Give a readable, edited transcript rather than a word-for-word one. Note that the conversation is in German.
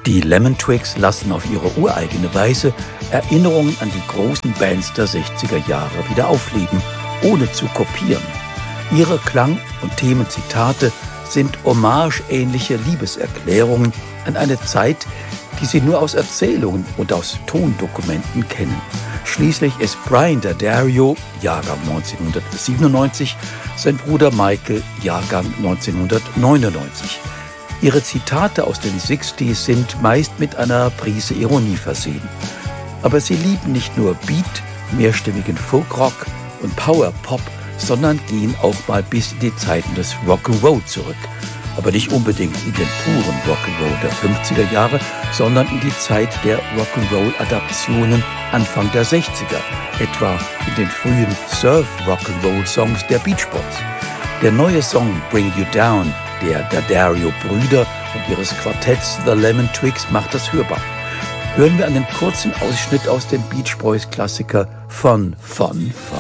Die Lemon Twigs lassen auf ihre ureigene Weise Erinnerungen an die großen Bands der 60er Jahre wieder aufleben, ohne zu kopieren. Ihre Klang- und Themenzitate sind hommageähnliche Liebeserklärungen an eine Zeit, die sie nur aus Erzählungen und aus Tondokumenten kennen. Schließlich ist Brian D'Addario, Jahrgang 1997, sein Bruder Michael, Jahrgang 1999. Ihre Zitate aus den 60s sind meist mit einer Prise Ironie versehen. Aber sie lieben nicht nur Beat, mehrstimmigen Folkrock und Powerpop, sondern gehen auch mal bis in die Zeiten des Rock'n'Roll zurück. Aber nicht unbedingt in den puren Rock'n'Roll der 50er Jahre, sondern in die Zeit der Rock'n'Roll-Adaptionen Anfang der 60er, etwa in den frühen Surf-Rock'n'Roll-Songs der Beach Boys. Der neue Song Bring You Down der D'Addario-Brüder und ihres Quartetts The Lemon Twigs macht das hörbar. Hören wir einen kurzen Ausschnitt aus dem Beach Boys-Klassiker Fun, Fun, Fun.